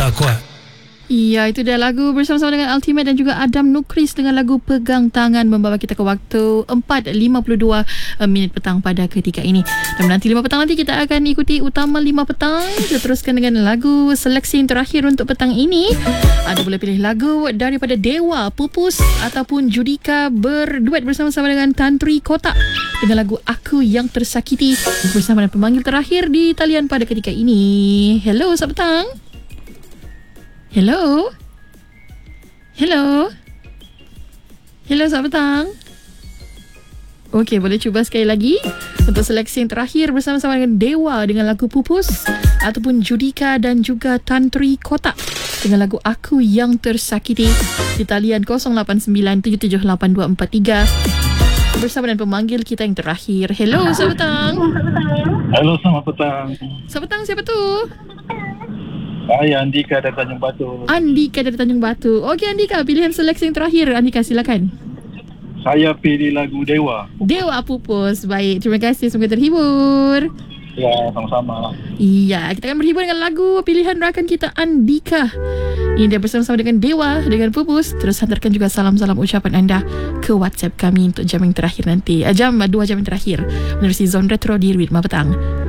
kuat. Ya, itu dia lagu bersama-sama dengan Ultimate dan juga Adam Nukris dengan lagu Pegang Tangan, membawa kita ke waktu 4.52 minit petang pada ketika ini. Dan nanti 5 petang nanti kita akan ikuti Utama 5 petang. Kita teruskan dengan lagu seleksi yang terakhir untuk petang ini. Anda boleh pilih lagu daripada Dewa, Pupus ataupun Judika berduet bersama-sama dengan Tan Tri Kotak dengan lagu Aku Yang Tersakiti bersama dengan pemanggil terakhir di talian pada ketika ini. Hello, selamat petang. Hello? Hello? Hello, selamat petang. Okey, boleh cuba sekali lagi untuk seleksi yang terakhir bersama-sama dengan Dewa dengan lagu Pupus ataupun Judika dan juga Tan Tri Kotak dengan lagu Aku Yang Tersakiti di talian 0897782243 bersama dengan pemanggil kita yang terakhir. Hello, selamat petang. Halo, selamat petang. Selamat petang, siapa tu? Saya Andika dari Tanjung Batu. Andika dari Tanjung Batu. Okey Andika, pilihan seleksi yang terakhir. Andika, silakan. Saya pilih lagu Dewa. Dewa Pupus. Baik, terima kasih. Semoga terhibur. Ya, sama-sama. Iya, kita akan berhibur dengan lagu pilihan rakan kita Andika. Ini dia bersama-sama dengan Dewa, dengan Pupus. Terus hantarkan juga salam-salam ucapan anda ke WhatsApp kami untuk jam yang terakhir nanti. Jam 2 jam yang terakhir menerusi Zone Retro di Ritma Petang.